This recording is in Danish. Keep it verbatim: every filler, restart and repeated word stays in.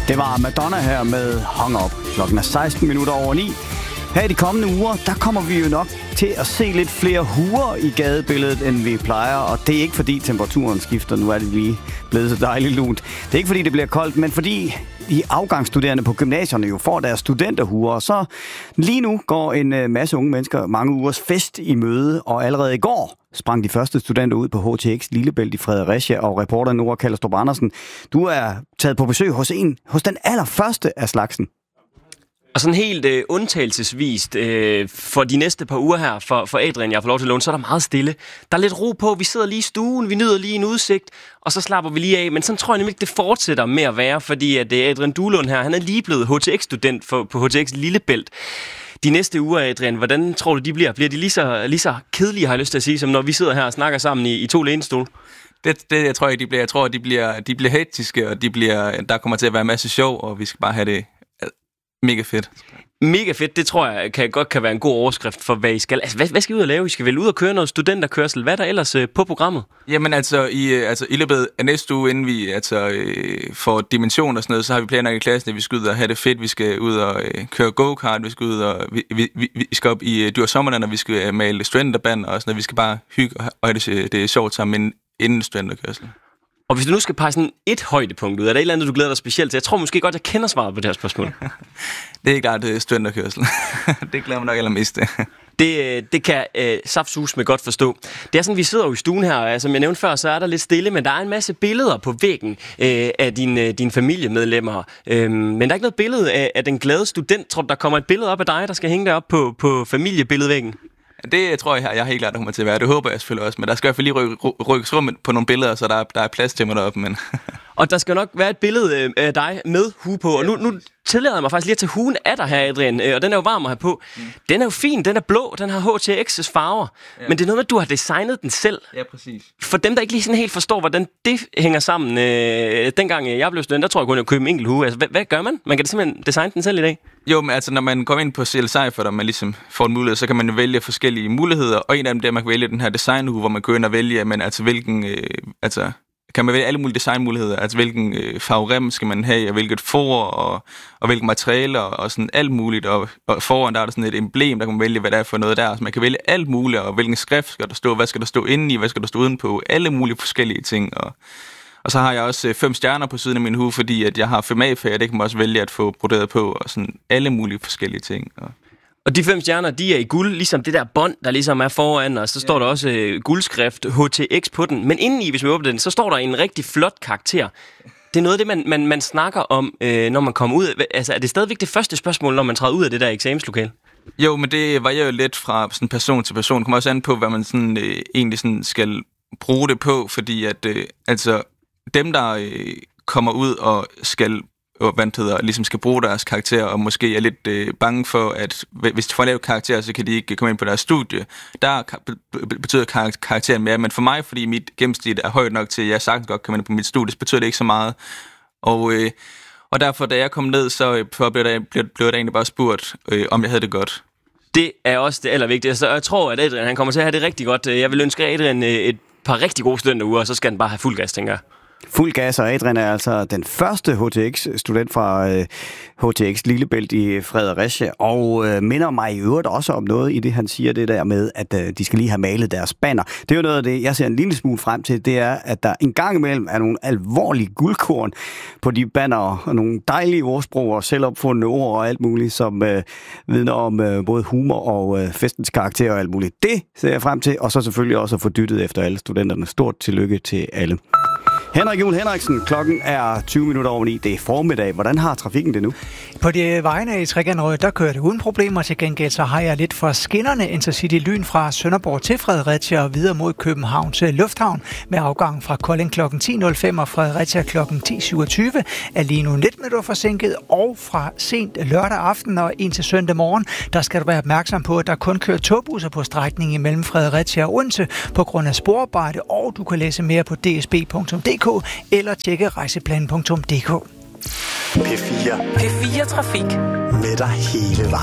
Det var Madonna her med Hung Up. Klokken er seksten minutter over ni. Her i de kommende uger, der kommer vi jo nok til at se lidt flere huer i gadebilledet, end vi plejer. Og det er ikke fordi temperaturen skifter, nu er det lige blevet så dejligt lunt. Det er ikke fordi det bliver koldt, men fordi de afgangsstuderende på gymnasierne jo får deres studenterhuer. Og så lige nu går en masse unge mennesker mange ugers fest i møde, og allerede i går sprang de første studenter ud på H T X Lillebælt i Fredericia, og reporter Nora Kallestrup Andersen, du er taget på besøg hos en, hos den allerførste af slagsen. Og sådan helt øh, undtagelsesvist øh, for de næste par uger her, for, for Adrian, jeg får lov til at låne, så er der meget stille. Der er lidt ro på, vi sidder lige i stuen, vi nyder lige en udsigt, og så slapper vi lige af. Men sådan tror jeg nemlig ikke, det fortsætter med at være, fordi at Adrian Duelund her, han er lige blevet H T X-student for, på H T X Lillebælt. De næste uger, Adrian, hvordan tror du, de bliver? Bliver de lige så, lige så kedelige, har jeg lyst til at sige, som når vi sidder her og snakker sammen i, i to lænestole? Det, det jeg tror jeg, de bliver. Jeg tror, de bliver, de bliver hektiske, og de bliver, der kommer til at være en masse sjov, og vi skal bare have det mega fedt. Mega fedt, det tror jeg kan, godt kan være en god overskrift for, hvad I skal. Altså, hvad, hvad skal I ud og lave? I skal vel ud og køre noget studenterkørsel. Hvad er der ellers øh, på programmet? Jamen altså i, altså, i løbet af næste uge, inden vi altså, øh, får dimension og sådan noget, så har vi planer i klassen, at vi skal ud og have det fedt. Vi skal ud og øh, køre go-kart, vi skal ud og vi, vi, vi, vi skal op i øh, Dyr Sommerland, og vi skal øh, male studenterband og sådan noget. Vi skal bare hygge og, og det, det er sjovt sammen inden studenterkørsel. Og hvis du nu skal pege sådan et højdepunkt ud, er der et eller andet, du glæder dig specielt til? Jeg tror måske godt, jeg kender svaret på det her spørgsmål. Det er klart, det er studenterkørsel. Det glæder mig nok allermest. Det, det kan øh, saftsus med godt forstå. Det er sådan, vi sidder jo i stuen her, og som jeg nævnte før, så er der lidt stille, men der er en masse billeder på væggen øh, af dine, dine familiemedlemmer. Øh, men der er ikke noget billede af, af den glade student. Tror du, der kommer et billede op af dig, der skal hænge derop på, på familiebilledvæggen? Det tror jeg, jeg helt klart, der kommer til at være. Det håber jeg selvfølgelig også, men der skal i hvert fald lige rykke, rykkes rum på nogle billeder, så der, der er plads til mig deroppe. Men og der skal nok være et billede af dig med hue på, og nu, nu tillader jeg mig faktisk lige at tage huen af dig her, Adrian, og den er jo varm at have på. Mm. Den er jo fin, den er blå, den har H T X's farver, ja. Men det er noget med, at du har designet den selv. Ja, præcis. For dem, der ikke lige sådan helt forstår, hvordan det hænger sammen, øh, dengang jeg blev student, der tror jeg kun, at købe en enkelt hue. Altså, hvad, hvad gør man? Man kan simpelthen designe den selv i dag? Jo, men altså, når man kommer ind på C L Cypher, og man ligesom får en mulighed, så kan man vælge forskellige muligheder, og en af dem det er, at man kan vælge den her designhue, hvor man går ind og vælger, men altså hvilken, øh, altså kan man vælge alle mulige designmuligheder, altså hvilken øh, farverem skal man have, og hvilket for, og, og hvilke materialer, og sådan alt muligt, og, og foran der er der sådan et emblem, der kan man vælge, hvad der er for noget der, så man kan vælge alt muligt, og hvilken skrift skal der stå, hvad skal der stå indeni, hvad skal der stå udenpå, alle mulige forskellige ting, og Og så har jeg også øh, fem stjerner på siden af min hue, fordi at jeg har fem A-fag, og det kan man også vælge at få broderet på, og sådan alle mulige forskellige ting. Og, og de fem stjerner, de er i guld, ligesom det der bånd, der ligesom er foran, og så står ja. der også øh, guldskrift H T X på den. Men indeni, hvis vi åbner den, så står der en rigtig flot karakter. Det er noget af det, man, man, man snakker om, øh, når man kommer ud. Altså, er det stadigvæk det første spørgsmål, når man træder ud af det der eksamenslokale? Jo, men det varierer jo lidt fra sådan person til person. Det kommer også an på, hvad man sådan, øh, egentlig sådan skal bruge det på, fordi at øh, altså dem, der øh, kommer ud og skal og hvad det hedder, ligesom skal bruge deres karakterer, og måske er lidt øh, bange for, at hvis de får lavet karakterer, så kan de ikke komme ind på deres studie. Der betyder kar- karakteren mere, men for mig, fordi mit gennemsnit er højt nok til, at jeg sagtens godt kan komme ind på mit studie, så betyder det ikke så meget. Og, øh, og derfor, da jeg kom ned, så blev jeg, blev, blev jeg egentlig bare spurgt, øh, om jeg havde det godt. Det er også det allervigtigste, og jeg tror, at Adrian han kommer til at have det rigtig godt. Jeg vil ønske Adrian et par rigtig gode studenteruger, og så skal han bare have fuld gas, tænker jeg. Fuld gas, og Adrian er altså den første H T X-student fra øh, H T X Lillebælt i Fredericia, og øh, minder mig i øvrigt også om noget i det, han siger, det der med, at øh, de skal lige have malet deres banner. Det er jo noget af det, jeg ser en lille smule frem til, det er, at der en gang imellem er nogle alvorlige guldkorn på de banner, og nogle dejlige ordsprog og selvopfundne ord og alt muligt, som øh, vidner om øh, både humor og øh, festens karakter og alt muligt. Det ser jeg frem til, og så selvfølgelig også at få dyttet efter alle studenterne. Stort tillykke til alle. Henrik Juhl Henriksen, klokken er tyve minutter over ni. Det er formiddag. Hvordan har trafikken det nu? På de vejene i Trekantrød, der kører det uden problemer. Til gengæld så har jeg lidt for skinnerne Intercity Lyn fra Sønderborg til Fredericia og videre mod København til Lufthavn med afgang fra Kolding klokken ti nul fem og Fredericia klokken ti syvogtyve er lige nu lidt minutter forsinket, og fra sent lørdag aften og ind til søndag morgen, der skal du være opmærksom på, at der kun kører togbusser på strækningen mellem Fredericia og Odense på grund af sporarbejde, og du kan læse mere på d s b punktum d k eller tjekke rejseplan punktum d k. P fire. P fire Trafik. Med dig hele vejen.